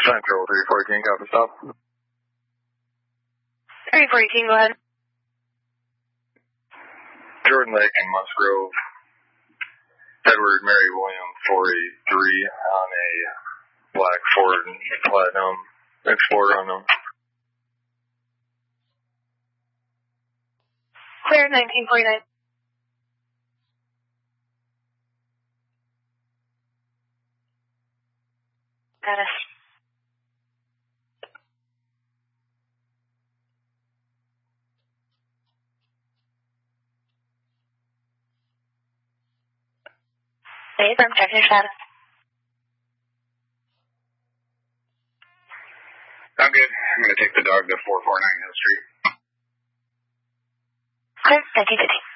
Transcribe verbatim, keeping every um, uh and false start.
Central three fourteen, copy stop. three fourteen, go ahead. Jordan Lake and Musgrove. Edward Mary William four eighty-three on a black Ford Platinum Explorer on them. Clear nineteen forty-nine. Got it. Hey, I'm checking your status. I'm good. I'm going to take the dog to four forty-nine Hill Street. Okay, nineteen fifty.